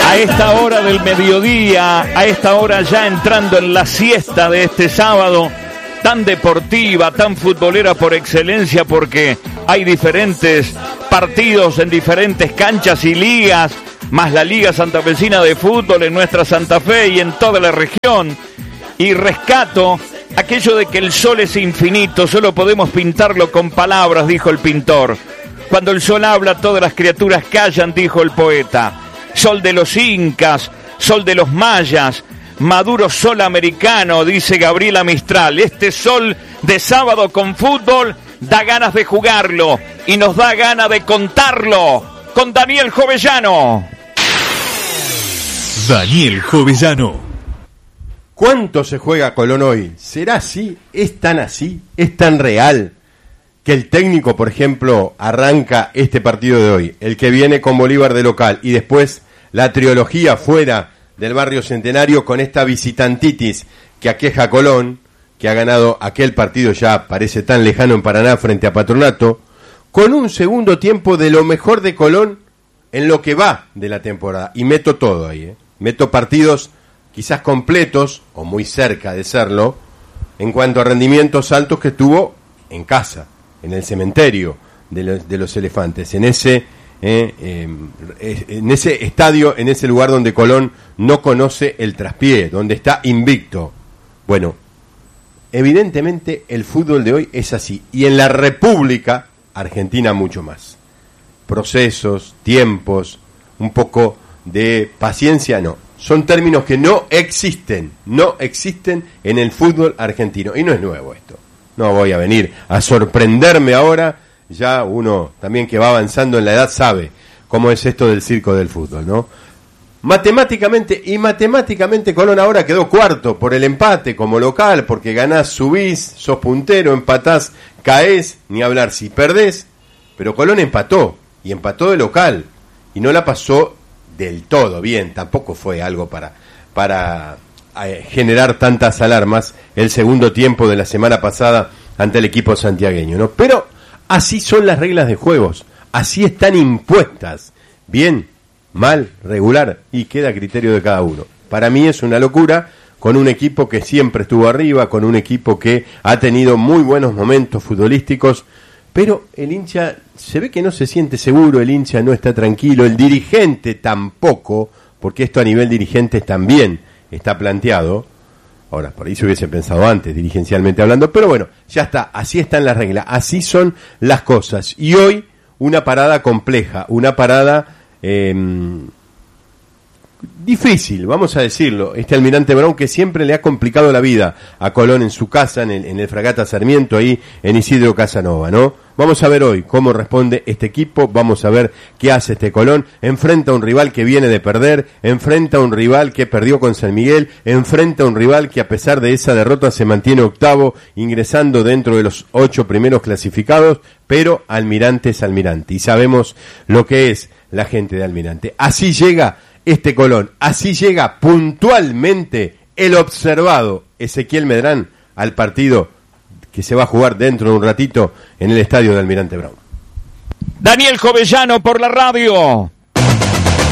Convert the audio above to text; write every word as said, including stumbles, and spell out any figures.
A esta hora del mediodía, a esta hora ya entrando en la siesta de este sábado, tan deportiva, tan futbolera por excelencia, porque hay diferentes partidos en diferentes canchas y ligas, más la Liga Santafesina de Fútbol en nuestra Santa Fe y en toda la región. Y rescato aquello de que el sol es infinito, solo podemos pintarlo con palabras, dijo el pintor. Cuando el sol habla, todas las criaturas callan, dijo el poeta. Sol de los incas, sol de los mayas, maduro sol americano, dice Gabriela Mistral. Este sol de sábado con fútbol da ganas de jugarlo y nos da ganas de contarlo con Daniel Jovellano. Daniel Jovellano. ¿Cuánto se juega Colón hoy? ¿Será así? ¿Es tan así? ¿Es tan real? Que el técnico, por ejemplo, arranca este partido de hoy, el que viene con Bolívar de local, y después la trilogía fuera del barrio Centenario con esta visitantitis que aqueja a Colón, que ha ganado aquel partido ya parece tan lejano en Paraná frente a Patronato, con un segundo tiempo de lo mejor de Colón en lo que va de la temporada. Y meto todo ahí, ¿eh? Meto partidos quizás completos, o muy cerca de serlo, en cuanto a rendimientos altos que tuvo en casa, en el cementerio de los, de los elefantes, en ese, eh, eh, en ese estadio, en ese lugar donde Colón no conoce el traspié, donde está invicto. Bueno, evidentemente el fútbol de hoy es así, y en la República Argentina mucho más. Procesos, tiempos, un poco de paciencia, no. Son términos que no existen, no existen en el fútbol argentino, y no es nuevo esto. No voy a venir a sorprenderme ahora, ya uno también que va avanzando en la edad sabe cómo es esto del circo del fútbol, ¿no? Matemáticamente, y matemáticamente Colón ahora quedó cuarto por el empate como local, porque ganás, subís, sos puntero, empatás, caés, ni hablar si perdés, pero Colón empató, y empató de local, y no la pasó del todo bien, tampoco fue algo para... para generar tantas alarmas el segundo tiempo de la semana pasada ante el equipo santiagueño, ¿no? Pero así son las reglas de juegos, así están impuestas, bien, mal, regular, y queda a criterio de cada uno. Para mí es una locura, con un equipo que siempre estuvo arriba, con un equipo que ha tenido muy buenos momentos futbolísticos, pero el hincha se ve que no se siente seguro, el hincha no está tranquilo, el dirigente tampoco, porque esto a nivel dirigentes también está planteado. Ahora, por ahí se hubiese pensado antes, dirigencialmente hablando, pero bueno, ya está, así están las reglas, así son las cosas. Y hoy, una parada compleja, una parada eh, difícil, vamos a decirlo. Este Almirante Brown que siempre le ha complicado la vida a Colón en su casa, en el, en el Fragata Sarmiento, ahí en Isidro Casanova, ¿no? Vamos a ver hoy cómo responde este equipo, vamos a ver qué hace este Colón. Enfrenta a un rival que viene de perder, enfrenta a un rival que perdió con San Miguel, enfrenta a un rival que a pesar de esa derrota se mantiene octavo, ingresando dentro de los ocho primeros clasificados, pero Almirante es Almirante, y sabemos lo que es la gente de Almirante. Así llega este Colón, así llega puntualmente el observado Ezequiel Medrán al partido que se va a jugar dentro de un ratito en el estadio de Almirante Brown. Daniel Jovellano por la radio.